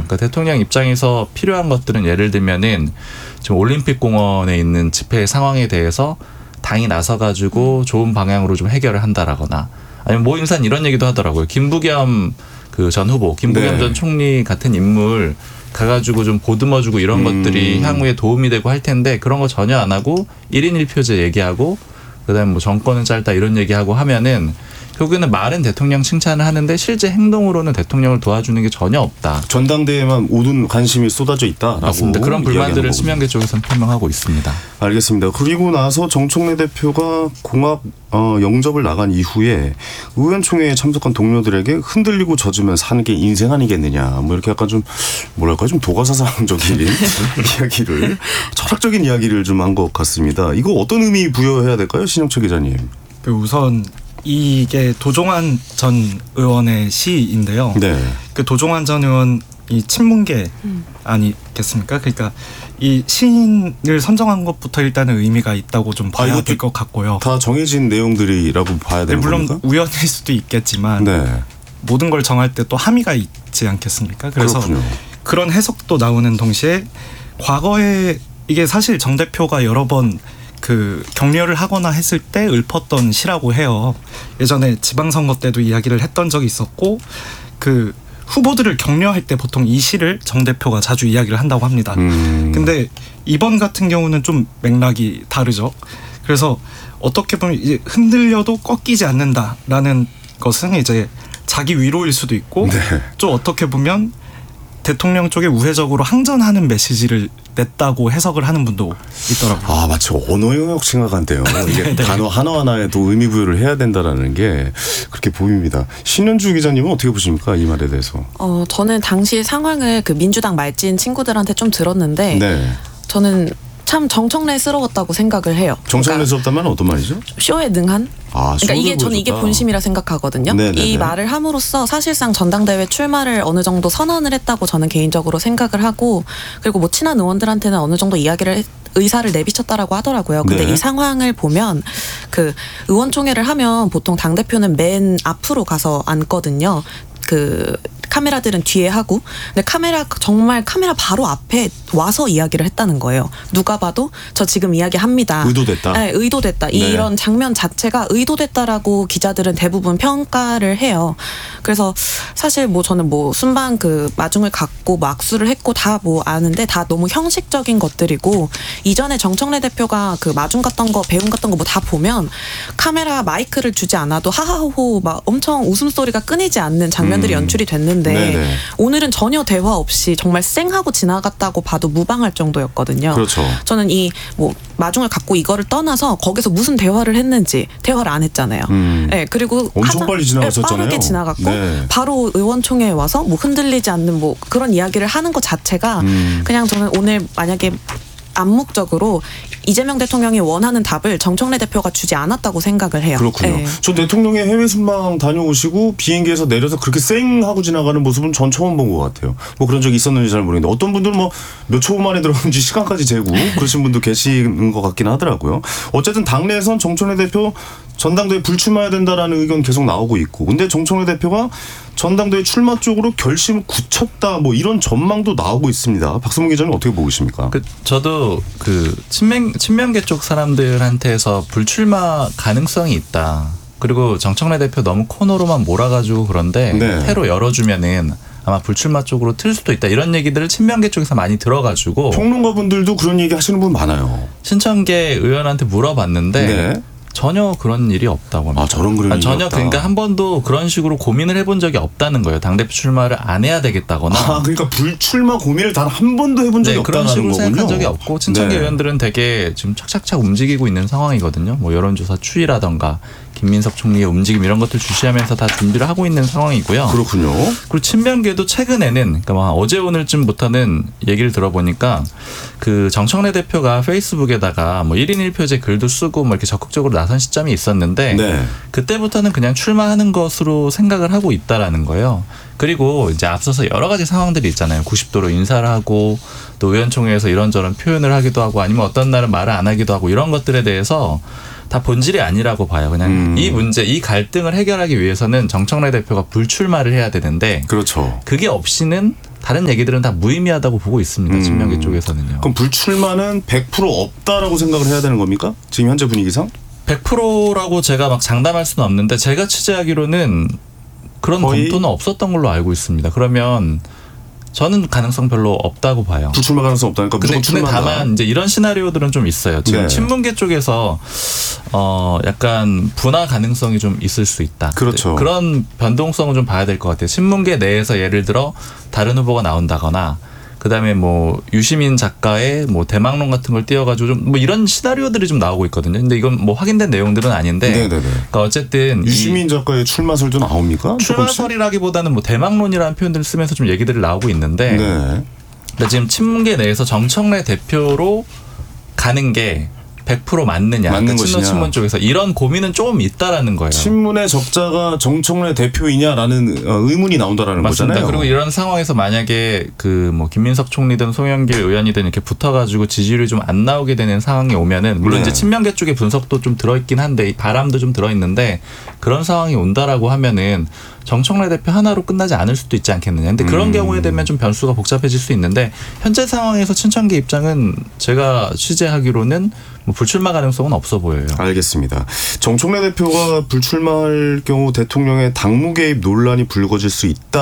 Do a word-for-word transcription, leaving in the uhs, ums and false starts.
그러니까 대통령 입장에서 필요한 것들은 예를 들면은 지금 올림픽 공원에 있는 집회 상황에 대해서 당이 나서가지고 좋은 방향으로 좀 해결을 한다라거나 아니면 모임산 이런 얘기도 하더라고요. 김부겸 그 전 후보, 김부겸 네. 전 총리 같은 인물 가가지고 좀 보듬어주고 이런 음. 것들이 향후에 도움이 되고 할 텐데 그런 거 전혀 안 하고 일 인 일 표제 얘기하고 그다음에 뭐 정권은 짧다 이런 얘기하고 하면은 결국에는 말은 대통령 칭찬을 하는데 실제 행동으로는 대통령을 도와주는 게 전혀 없다. 전당대회만 모든 관심이 쏟아져 있다라고. 맞습니다. 그런 불만들을 친명계 쪽에서는 표명하고 있습니다. 알겠습니다. 그리고 나서 정청래 대표가 공합 어, 영접을 나간 이후에 의원총회에 참석한 동료들에게 흔들리고 젖으면 사는 게 인생 아니겠느냐. 뭐 이렇게 약간 좀 뭐랄까 좀 도가사상적인 이야기를 철학적인 이야기를 좀 한 것 같습니다. 이거 어떤 의미 부여해야 될까요, 신영철 기자님? 우선 이게 도종환 전 의원의 시인데요. 네. 그 도종환 전 의원 이 친문계 음. 아니겠습니까? 그러니까 이 시인을 선정한 것부터 일단은 의미가 있다고 좀 봐야 아, 될 것 같고요. 다 정해진 내용들이라고 봐야 되는 물론 겁니까? 우연일 수도 있겠지만 네. 모든 걸 정할 때 또 함의가 있지 않겠습니까? 그래서 그렇군요. 그런 해석도 나오는 동시에 과거에 이게 사실 정 대표가 여러 번 그 격려를 하거나 했을 때 읊었던 시라고 해요. 예전에 지방선거 때도 이야기를 했던 적이 있었고 그 후보들을 격려할 때 보통 이 시를 정 대표가 자주 이야기를 한다고 합니다. 음. 근데 이번 같은 경우는 좀 맥락이 다르죠. 그래서 어떻게 보면 이제 흔들려도 꺾이지 않는다라는 것은 이제 자기 위로일 수도 있고 네. 좀 어떻게 보면 대통령 쪽에 우회적으로 항전하는 메시지를 냈다고 해석을 하는 분도 있더라고요. 아, 마치 언어 영역 생각한데요. 이게 네, 네. 단어 하나하나에도 의미 부여를 해야 된다라는 게 그렇게 보입니다. 신현주 기자님은 어떻게 보십니까? 이 말에 대해서. 어, 저는 당시 상황을 그 민주당 말진 친구들한테 좀 들었는데 네. 저는 참 정청래스러웠다고 생각을 해요. 정청래스럽다면 그러니까 어떤 말이죠? 쇼에 능한? 아, 그러니까 이게 저는 이게 본심이라 생각하거든요. 네네네. 이 말을 함으로써 사실상 전당대회 출마를 어느 정도 선언을 했다고 저는 개인적으로 생각을 하고 그리고 뭐 친한 의원들한테는 어느 정도 이야기를 의사를 내비쳤다라고 하더라고요. 근데 네. 이 상황을 보면 그 의원총회를 하면 보통 당대표는 맨 앞으로 가서 앉거든요. 그 카메라들은 뒤에 하고 근데 카메라 정말 카메라 바로 앞에 와서 이야기를 했다는 거예요. 누가 봐도 저 지금 이야기합니다. 의도됐다. 네, 의도됐다. 네. 이런 장면 자체가 의도됐다라고 기자들은 대부분 평가를 해요. 그래서 사실 뭐 저는 뭐 순방 그 마중을 갖고 뭐 악수를 했고 다 뭐 아는데 다 너무 형식적인 것들이고 이전에 정청래 대표가 그 마중 갔던 거 배움 갔던 거 뭐 다 보면 카메라 마이크를 주지 않아도 하하호호 막 엄청 웃음소리가 끊이지 않는 장면들이 음. 연출이 됐는데 네네. 오늘은 전혀 대화 없이 정말 쌩하고 지나갔다고 봐도 무방할 정도였거든요. 그렇죠. 저는 이 뭐 마중을 갖고 이거를 떠나서 거기서 무슨 대화를 했는지 대화를 안 했잖아요. 음. 네, 그리고 엄청 하자, 빨리 지나갔었잖아요. 네, 빠르게 지나갔고 네. 바로 의원총회에 와서 뭐 흔들리지 않는 뭐 그런 이야기를 하는 것 자체가 음. 그냥 저는 오늘 만약에 암묵적으로 이재명 대통령이 원하는 답을 정청래 대표가 주지 않았다고 생각을 해요. 그렇군요. 네. 저 대통령의 해외 순방 다녀오시고 비행기에서 내려서 그렇게 쌩 하고 지나가는 모습은 전 처음 본 것 같아요. 뭐 그런 적이 있었는지 잘 모르겠는데 어떤 분들은 뭐 몇 초 만에 들어오는지 시간까지 재고 그러신 분도 계시는 것 같긴 하더라고요. 어쨌든 당내에선 정청래 대표 전당대회 불출마해야 된다라는 의견 계속 나오고 있고 근데 정청래 대표가 전당대회 출마 쪽으로 결심을 굳혔다 뭐 이런 전망도 나오고 있습니다. 박성문 기자는 어떻게 보고 계십니까? 그 저도 그 친명 친명계 쪽 사람들한테서 불출마 가능성이 있다. 그리고 정청래 대표 너무 코너로만 몰아가지고 그런데 네. 패로 열어주면은 아마 불출마 쪽으로 틀 수도 있다. 이런 얘기들을 친명계 쪽에서 많이 들어가지고 평론가분들도 그런 얘기 하시는 분 많아요. 신천계 의원한테 물어봤는데 네. 전혀 그런 일이 없다고 합니다. 아, 저런 그런 일이 전혀 없다. 그러니까 한 번도 그런 식으로 고민을 해본 적이 없다는 거예요. 당대표 출마를 안 해야 되겠다거나. 아, 그러니까 불출마 고민을 단 한 번도 해본 적이 네, 없다는 그런 식으로 거군요. 생각한 적이 없고 친천계 네. 의원들은 되게 지금 착착착 움직이고 있는 상황이거든요. 뭐 여론조사 추이라던가 김민석 총리의 움직임 이런 것들 주시하면서 다 준비를 하고 있는 상황이고요. 그렇군요. 그리고 친명계도 최근에는 그러니까 막 어제 오늘쯤부터는 얘기를 들어보니까 그 정청래 대표가 페이스북에다가 뭐 일 인 일 표제 글도 쓰고 뭐 이렇게 적극적으로 나선 시점이 있었는데 네. 그때부터는 그냥 출마하는 것으로 생각을 하고 있다라는 거예요. 그리고 이제 앞서서 여러 가지 상황들이 있잖아요. 구십 도로 인사를 하고 또 의원총회에서 이런저런 표현을 하기도 하고 아니면 어떤 날은 말을 안 하기도 하고 이런 것들에 대해서 다 본질이 아니라고 봐요. 그냥 음. 이 문제, 이 갈등을 해결하기 위해서는 정청래 대표가 불출마를 해야 되는데 그렇죠. 그게 없이는 다른 얘기들은 다 무의미하다고 보고 있습니다. 음. 친명계 쪽에서는요. 그럼 불출마는 백 퍼센트 없다라고 생각을 해야 되는 겁니까? 지금 현재 분위기상? 백 퍼센트라고 제가 막 장담할 수는 없는데 제가 취재하기로는 그런 거의? 검토는 없었던 걸로 알고 있습니다. 그러면 저는 가능성 별로 없다고 봐요. 불출마 가능성 없다니까 근데, 무조건 근데 출마다. 다만 이제 이런 시나리오들은 좀 있어요. 지금 네. 친문계 쪽에서 어 약간 분화 가능성이 좀 있을 수 있다. 그렇죠. 그런 변동성을 좀 봐야 될 것 같아요. 친문계 내에서 예를 들어 다른 후보가 나온다거나 그다음에 뭐 유시민 작가의 뭐 대망론 같은 걸 띄워가지고 좀 뭐 이런 시나리오들이 좀 나오고 있거든요. 근데 이건 뭐 확인된 내용들은 아닌데. 네네네. 그러니까 어쨌든 유시민 이 작가의 출마설도 나옵니까? 조금씩? 출마설이라기보다는 뭐 대망론이라는 표현들을 쓰면서 좀 얘기들이 나오고 있는데. 네. 그러니까 지금 친문계 내에서 정청래 대표로 가는 게 백 퍼센트 맞느냐. 맞는 그러니까 친노 것이냐. 친문 쪽에서 이런 고민은 좀 있다라는 거예요. 친문의 적자가 정청래 대표이냐라는 어, 의문이 나온다라는 맞습니다. 거잖아요. 그리고 이런 상황에서 만약에 그 뭐 김민석 총리든 송영길 의원이든 이렇게 붙어가지고 지지율이 좀 안 나오게 되는 상황이 오면은 물론 네. 이제 친명계 쪽의 분석도 좀 들어있긴 한데 이 바람도 좀 들어있는데 그런 상황이 온다라고 하면은 정청래 대표 하나로 끝나지 않을 수도 있지 않겠느냐. 근데 그런 음. 경우에 되면 좀 변수가 복잡해질 수 있는데 현재 상황에서 친천계 입장은 제가 취재하기로는 뭐 불출마 가능성은 없어 보여요. 알겠습니다. 정청래 대표가 불출마할 경우 대통령의 당무 개입 논란이 불거질 수 있다.